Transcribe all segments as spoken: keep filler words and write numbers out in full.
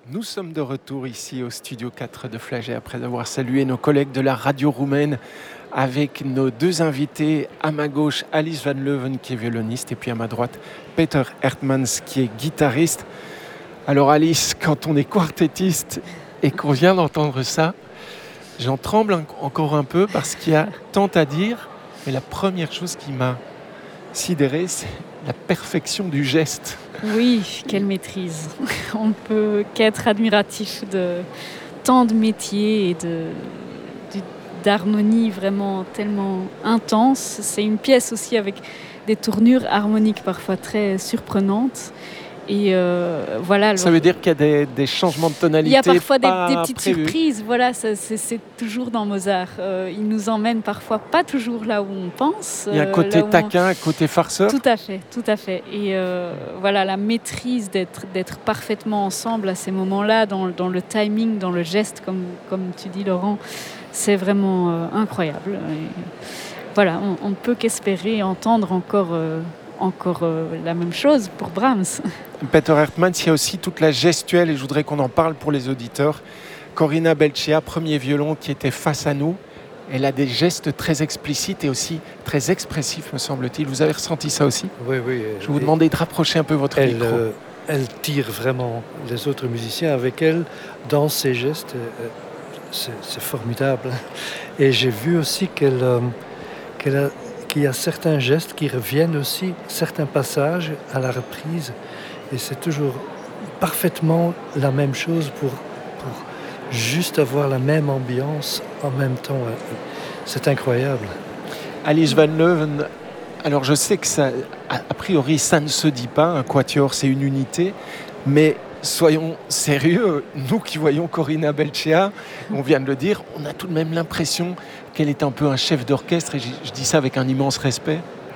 Nous sommes de retour ici au studio quatre de Flagey après avoir salué nos collègues de la radio roumaine avec nos deux invités. À ma gauche, Alice Van Leuven qui est violoniste et puis à ma droite, Peter Hertmans qui est guitariste. Alors Alice, quand on est quartettiste et qu'on vient d'entendre ça, j'en tremble encore un peu parce qu'il y a tant à dire. Mais la première chose qui m'a sidéré, c'est la perfection du geste. Oui, quelle maîtrise. On ne peut qu'être admiratif de tant de métiers et de, de, d'harmonie vraiment tellement intense. C'est une pièce aussi avec des tournures harmoniques parfois très surprenantes. Et euh, voilà, ça veut dire qu'il y a des, des changements de tonalité. Il y a parfois des, des petites prévus. surprises. Voilà, ça, c'est, c'est toujours dans Mozart. Euh, il nous emmène parfois pas toujours là où on pense. Il y a un côté euh, taquin, on... un côté farceur. Tout à fait, tout à fait. Et euh, voilà, la maîtrise d'être, d'être parfaitement ensemble à ces moments-là, dans, dans le timing, dans le geste, comme, comme tu dis, Laurent, c'est vraiment euh, incroyable. Et voilà, on ne peut qu'espérer entendre encore. Euh, encore euh, la même chose pour Brahms. Peter Hertmans, il y a aussi toute la gestuelle, et je voudrais qu'on en parle pour les auditeurs. Corinna Belchea, premier violon qui était face à nous, elle a des gestes très explicites et aussi très expressifs, me semble-t-il. Vous avez ressenti ça aussi ? Oui, oui. Je vais vous demander de rapprocher un peu votre elle, micro. Euh, elle tire vraiment les autres musiciens avec elle dans ses gestes. C'est, c'est formidable. Et j'ai vu aussi qu'elle, euh, qu'elle a qu'il y a certains gestes qui reviennent aussi, certains passages à la reprise, et c'est toujours parfaitement la même chose pour, pour juste avoir la même ambiance en même temps. C'est incroyable. Alice Van Leuven, alors je sais que ça, a priori ça ne se dit pas, un quatuor c'est une unité, mais soyons sérieux, nous qui voyons Corinna Belchea, on vient de le dire, on a tout de même l'impression qu'elle est un peu un chef d'orchestre, et je, je dis ça avec un immense respect.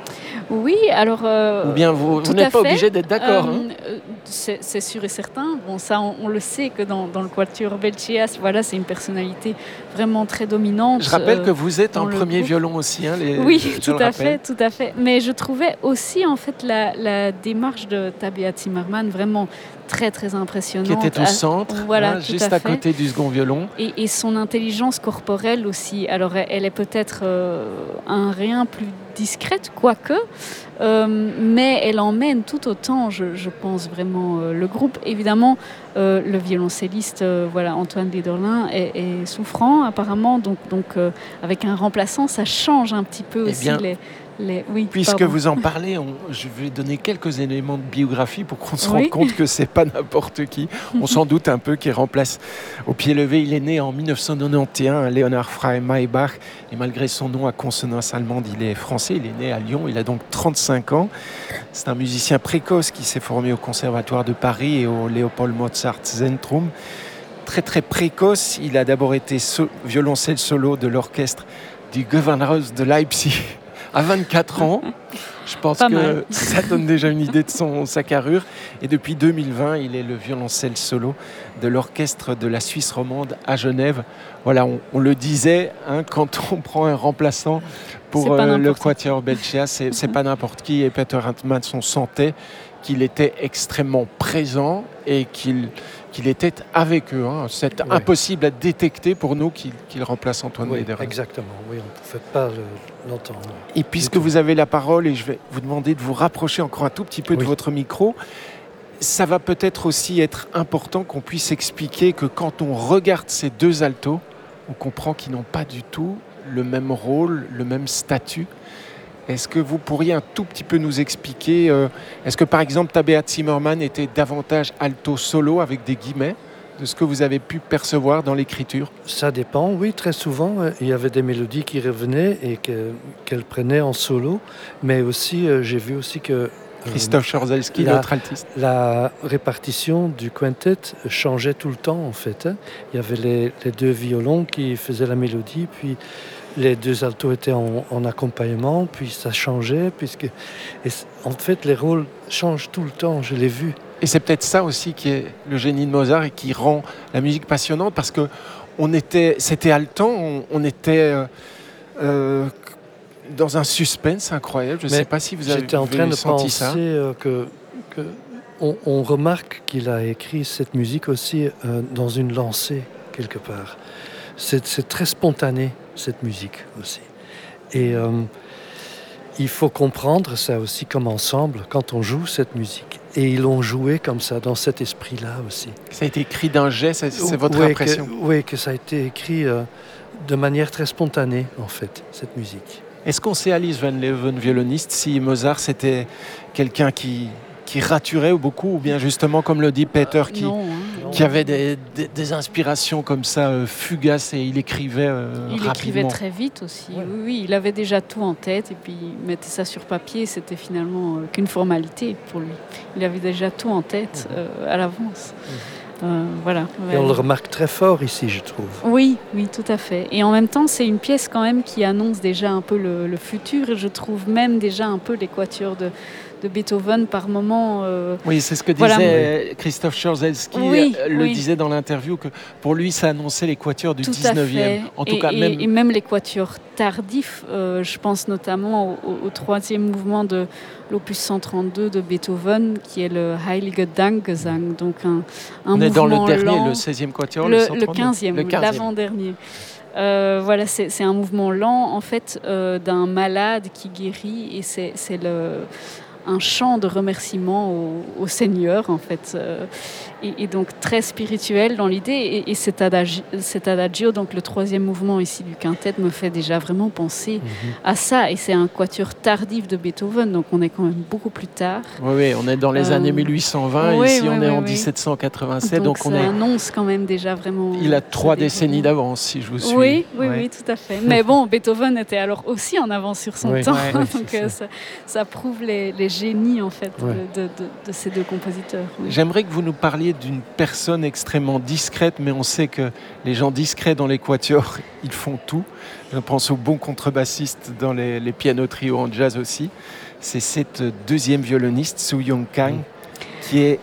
Oui, alors... Euh, Ou bien vous, vous n'êtes pas fait. obligé d'être d'accord. Euh, hein. c'est, c'est sûr et certain. Bon, ça, on, on le sait que dans, dans le quatuor Belchea, voilà, c'est une personnalité vraiment très dominante. Je rappelle euh, que vous êtes en premier groupe. violon aussi. Hein, les, oui, je tout le à rappelle. fait, tout à fait. Mais je trouvais aussi, en fait, la, la démarche de Tabea Zimmermann vraiment très, très impressionnante. Qui était au centre, à, voilà, hein, juste à, à côté du second violon. Et, et son intelligence corporelle aussi. Alors, elle, elle est peut-être euh, un rien plus discrète, quoique, euh, mais elle emmène tout autant, je, je pense vraiment, euh, le groupe. Évidemment, euh, le violoncelliste, euh, voilà, Antoine Liederlin, est, est souffrant apparemment, donc, donc euh, avec un remplaçant, ça change un petit peu eh aussi bien, les... Les... Oui, puisque pardon. vous en parlez, on, je vais donner quelques éléments de biographie pour qu'on se oui. rende compte que c'est pas n'importe qui. On s'en doute un peu qu'il remplace au pied levé. Il est né en dix-neuf cent quatre-vingt-onze à Leonhard Frey Maybach et malgré son nom à consonance allemande, il est français. Il est né à Lyon. Il a donc trente-cinq ans. C'est un musicien précoce qui s'est formé au Conservatoire de Paris et au Leopold Mozart Zentrum. Très très précoce, il a d'abord été so- violoncelle solo de l'orchestre du Gewandhaus de Leipzig. À vingt-quatre ans, je pense Pas que mal. ça donne déjà une idée de son, sa carrure. Et depuis deux mille vingt, il est le violoncelle solo de l'orchestre de la Suisse romande à Genève. Voilà, on, on le disait, hein, quand on prend un remplaçant pour euh, le quatuor Belchea, c'est, c'est pas n'importe qui. Et Peter Hertmans, on sentait qu'il était extrêmement présent et qu'il, qu'il était avec eux. Hein. C'est oui. impossible à détecter pour nous qu'il, qu'il remplace Antoine oui, Liederlin. Exactement, oui, on ne pouvait pas le, l'entendre. Et puisque vous avez la parole, et je vais vous demander de vous rapprocher encore un tout petit peu oui. de votre micro, ça va peut-être aussi être important qu'on puisse expliquer que quand on regarde ces deux altos, on comprend qu'ils n'ont pas du tout le même rôle, le même statut. Est-ce que vous pourriez un tout petit peu nous expliquer, euh, est-ce que par exemple Tabea Zimmermann était davantage alto solo avec des guillemets de ce que vous avez pu percevoir dans l'écriture ? Ça dépend, oui, très souvent il y avait des mélodies qui revenaient et que, qu'elle prenait en solo, mais aussi euh, j'ai vu aussi que Christophe Chorzelski, l'autre altiste. La répartition du quintet changeait tout le temps en fait. Hein. Il y avait les, les deux violons qui faisaient la mélodie, puis les deux altos étaient en, en accompagnement, puis ça changeait, puisque et en fait les rôles changent tout le temps, je l'ai vu. Et c'est peut-être ça aussi qui est le génie de Mozart et qui rend la musique passionnante, parce que on était, c'était haletant, on, on était euh, euh, dans un suspense incroyable. Je ne sais pas si vous avez j'étais en train de senti penser ça. Euh, que, que on, on remarque qu'il a écrit cette musique aussi euh, dans une lancée, quelque part. C'est, c'est très spontané, cette musique aussi. Et euh, il faut comprendre ça aussi comme ensemble, quand on joue cette musique. Et ils l'ont joué comme ça, dans cet esprit-là aussi. Ça a été écrit d'un jet, c'est, c'est votre oui, impression? que, Oui, que ça a été écrit euh, de manière très spontanée, en fait, cette musique. Est-ce qu'on sait, Alice Van Leeuwen, violoniste, si Mozart c'était quelqu'un qui, qui raturait beaucoup, ou bien justement, comme le dit Peter, qui, non, hein. qui avait des, des, des inspirations comme ça, euh, fugaces, et il écrivait euh, il rapidement? écrivait très vite aussi, Ouais. oui, oui, il avait déjà tout en tête, et puis il mettait ça sur papier, c'était finalement euh, qu'une formalité pour lui. Il avait déjà tout en tête euh, à l'avance. Euh, voilà. Et on le remarque très fort ici, je trouve. Oui, oui, tout à fait. Et en même temps, c'est une pièce quand même qui annonce déjà un peu le, le futur. Et je trouve même déjà un peu les quatuors de, de Beethoven par moment. Euh, Oui, c'est ce que voilà. disait Christophe Scherzelski, Oui, euh, le oui. disait dans l'interview, que pour lui, ça annonçait les quatuors du Tout dix-neuvième. En tout et, cas, et, même... et même les quatuors tardifs, euh, je pense notamment au, au troisième mouvement de l'opus cent trente-deux de Beethoven, qui est le Heilige Dankgesang, donc un, un On est mouvement dans le dernier, lent, le seizième quatuor, le, le le cent trente-deux. quinzième, Le quinzième. l'avant-dernier. Euh, voilà, c'est, c'est un mouvement lent en fait euh, d'un malade qui guérit, et c'est, c'est le un chant de remerciement au, au Seigneur, en fait, euh, et, et donc très spirituel dans l'idée. Et, et cet, adagio, cet adagio, donc le troisième mouvement ici du quintet, me fait déjà vraiment penser mm-hmm. à ça. Et c'est un quatuor tardif de Beethoven, donc on est quand même beaucoup plus tard. Oui, oui, on est dans les euh, années mille huit cent vingt, oui, ici oui, on oui, est en oui. dix-sept cent quatre-vingt-sept. Donc, donc ça on est... annonce quand même déjà vraiment... Il a trois décennies d'avance, si je vous suis. Oui, oui, ouais. oui, tout à fait. Mais bon, Beethoven était alors aussi en avance sur son oui. temps, ouais, ouais, donc ça. Ça, ça prouve les, les génies, en fait, ouais. de, de, de ces deux compositeurs. Oui. J'aimerais que vous nous parliez d'une personne extrêmement discrète, mais on sait que les gens discrets dans les quatuors, ils font tout. Je pense aux bons contrebassistes dans les, les pianos trio en jazz aussi. C'est cette deuxième violoniste, Soo-Young Kang, qui est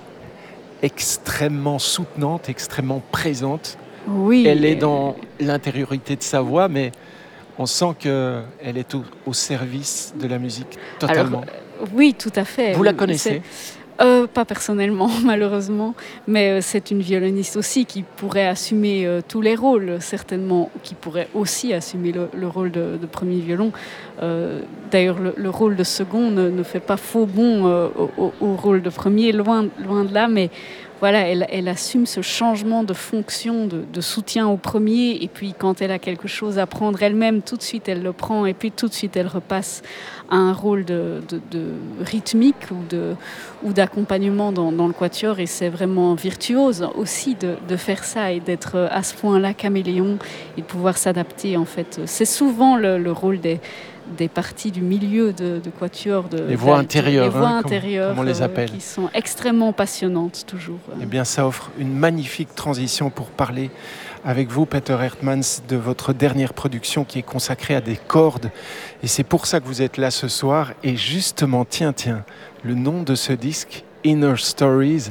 extrêmement soutenante, extrêmement présente. Oui. Elle est dans l'intériorité de sa voix, mais on sent qu'elle est au, au service de la musique totalement. Alors, oui, tout à fait. Vous la connaissez ? Euh, pas personnellement, malheureusement, mais euh, c'est une violoniste aussi qui pourrait assumer euh, tous les rôles, certainement, qui pourrait aussi assumer le, le rôle de, de premier violon. Euh, d'ailleurs, le, le rôle de second ne, ne fait pas faux bond euh, au, au rôle de premier, loin, loin de là, mais voilà, elle, elle assume ce changement de fonction, de, de soutien au premier, et puis quand elle a quelque chose à prendre elle-même, tout de suite elle le prend, et puis tout de suite elle repasse à un rôle de, de, de rythmique ou, de, ou d'accompagnement dans, dans le quatuor, et c'est vraiment virtuose aussi de, de faire ça et d'être à ce point-là caméléon et de pouvoir s'adapter, en fait. C'est souvent le, le rôle des des parties du milieu de, de quatuor, de, les voix intérieures, les voix hein, intérieures comme, comme on les appelle, euh, qui sont extrêmement passionnantes toujours. Eh bien, ça offre une magnifique transition pour parler avec vous, Peter Hertmans, de votre dernière production qui est consacrée à des cordes. Et c'est pour ça que vous êtes là ce soir. Et justement, tiens, tiens, le nom de ce disque, Inner Stories,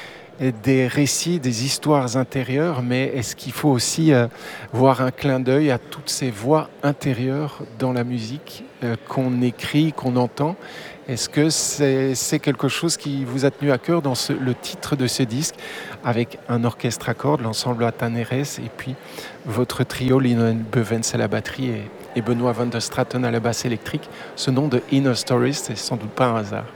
des récits, des histoires intérieures, mais est-ce qu'il faut aussi euh, voir un clin d'œil à toutes ces voix intérieures dans la musique euh, qu'on écrit, qu'on entend ? Est-ce que c'est, c'est quelque chose qui vous a tenu à cœur dans ce, le titre de ce disque, avec un orchestre à cordes, l'ensemble Ataneres, et puis votre trio, Lino Bevens à la batterie et, et Benoît van der Straten à la basse électrique. Ce nom de Inner Stories, c'est sans doute pas un hasard.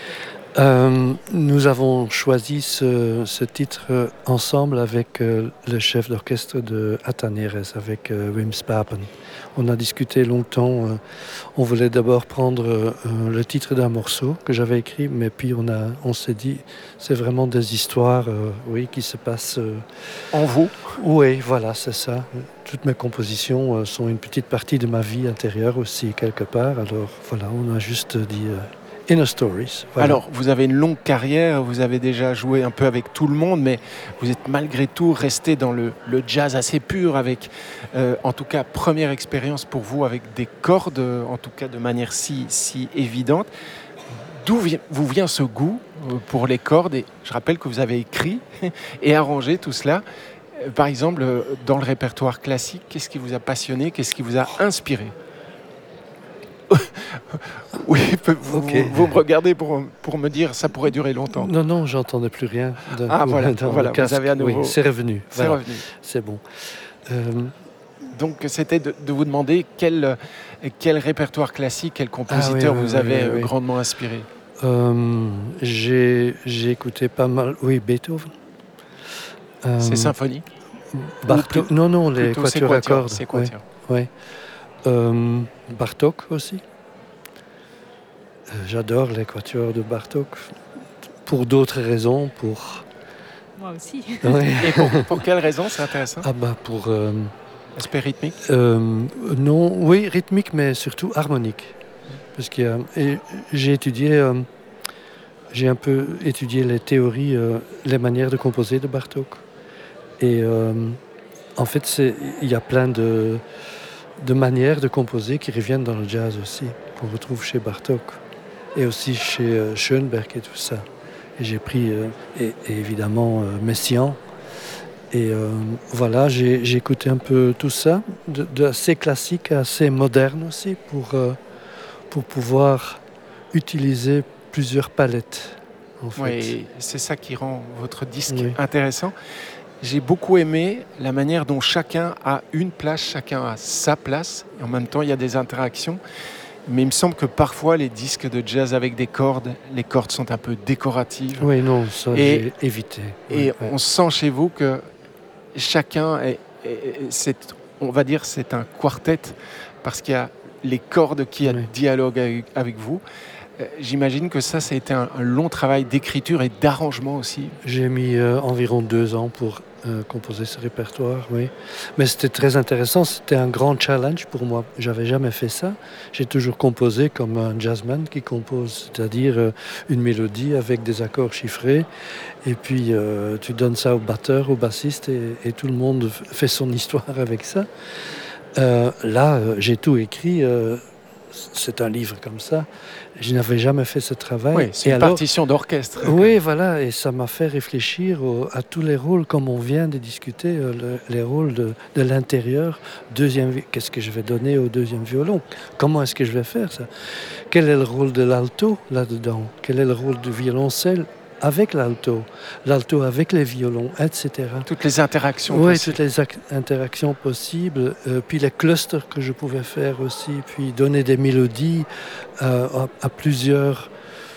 Euh, nous avons choisi ce, ce titre ensemble avec euh, le chef d'orchestre de Ataneres, avec euh, Wim Spapen. On a discuté longtemps. Euh, on voulait d'abord prendre euh, le titre d'un morceau que j'avais écrit, mais puis on, a, on s'est dit, c'est vraiment des histoires euh, oui, qui se passent... Euh, en vous ? Oui, voilà, c'est ça. Toutes mes compositions euh, sont une petite partie de ma vie intérieure aussi, quelque part. Alors voilà, on a juste dit... Euh, Inner Stories. Voilà. Alors, vous avez une longue carrière, vous avez déjà joué un peu avec tout le monde, mais vous êtes malgré tout resté dans le, le jazz assez pur, avec, euh, en tout cas, première expérience pour vous avec des cordes, en tout cas de manière si, si évidente. D'où vient, vous vient ce goût pour les cordes ? Et je rappelle que vous avez écrit et arrangé tout cela. Par exemple, dans le répertoire classique, qu'est-ce qui vous a passionné ? Qu'est-ce qui vous a inspiré ? Oui, vous, Ok. vous, vous me regardez pour, pour me dire ça pourrait durer longtemps. Non, non, j'entendais plus rien. d'un Ah, coup, voilà, dans le voilà, vous casque. avez à nouveau- Oui, c'est revenu. C'est Voilà, revenu. c'est bon. Euh, Donc c'était de, de vous demander quel, quel répertoire classique, quel compositeur Ah oui, vous oui, avez oui, oui. grandement inspiré. euh, j'ai, j'ai écouté pas mal. Oui, Beethoven. Euh, C'est symphonique. Bartok. plus- Non, non, les Plutôt, c'est quatuors à quatuor, cordes. c'est ouais, quatuor. ouais. Euh, Bartok aussi. Euh, J'adore les quatuors de Bartok. Pour d'autres raisons, pour. Moi aussi. Ouais. Et pour, pour quelle raison c'est intéressant? Ah bah pour. euh, Aspect rythmique? euh, non, oui, rythmique, mais surtout harmonique. Parce que j'ai étudié, euh, j'ai un peu étudié les théories, euh, les manières de composer de Bartók. Et euh, en fait, c'est- il y a plein de, de manières de composer qui reviennent dans le jazz aussi, qu'on retrouve chez Bartók. Et aussi chez euh, Schoenberg et tout ça. Et j'ai pris, euh, et, et évidemment, euh, Messiaen. Et euh, voilà, j'ai, j'ai écouté un peu tout ça, de, de assez classique à assez moderne aussi, pour, euh, pour pouvoir utiliser plusieurs palettes. En fait. Oui, c'est ça qui rend votre disque Oui. intéressant. J'ai beaucoup aimé la manière dont chacun a une place, chacun a sa place. Et en même temps, il y a des interactions. Mais il me semble que parfois, les disques de jazz avec des cordes, les cordes sont un peu décoratives. Oui, non, ça Et- j'ai évité. Et Oui, on ouais. sent chez vous que chacun est, est- c'est, on va dire, c'est un quartet parce qu'il y a les cordes qui Oui. dialoguent avec, avec vous. Euh, J'imagine que ça, ça a été un, un long travail d'écriture et d'arrangement aussi. J'ai mis euh, environ deux ans pour euh, composer ce répertoire, oui. Mais c'était très intéressant, c'était un grand challenge pour moi. J'avais jamais fait ça. J'ai toujours composé comme un jazzman qui compose, c'est-à-dire euh, une mélodie avec des accords chiffrés. Et puis euh, tu donnes ça au batteur, au bassiste, et, et tout le monde f- fait son histoire avec ça. Euh, là, euh, j'ai tout écrit. euh, c'est un livre comme ça. Je n'avais jamais fait ce travail. Oui, c'est Et une alors, partition d'orchestre. oui, voilà, et ça m'a fait réfléchir au- à tous les rôles, comme on vient de discuter, euh, le- les rôles de, de l'intérieur. Deuxième, vi- qu'est-ce que je vais donner au deuxième violon? Comment est-ce que je vais faire ça? Quel est le rôle de l'alto là-dedans? Quel est le rôle du violoncelle avec l'alto? L'alto avec les violons, et cetera. Toutes les interactions. Oui, possibles. toutes les ac- interactions possibles, euh, puis les clusters que je pouvais faire aussi, puis donner des mélodies euh, à, à plusieurs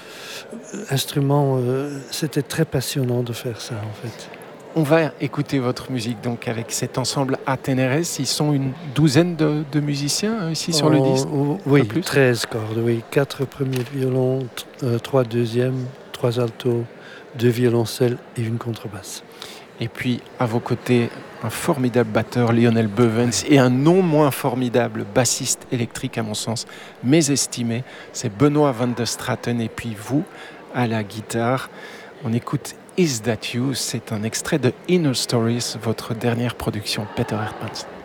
instruments. euh, C'était très passionnant de faire ça, en fait. On va écouter votre musique donc avec cet ensemble Ateneres. Ils sont une douzaine de, de musiciens hein, ici sur le Oh, disque. oh, oui, plus treize cordes, oui. Quatre premiers violons, t- euh, trois deuxièmes, trois altos, deux violoncelles et une contrebasse. Et puis à vos côtés, un formidable batteur, Lionel Beuvens, et un non moins formidable bassiste électrique à mon sens, mésestimé, c'est Benoît van der Straten. Et puis vous, à la guitare, on écoute Is That You, c'est un extrait de Inner Stories, votre dernière production, Peter Hermans.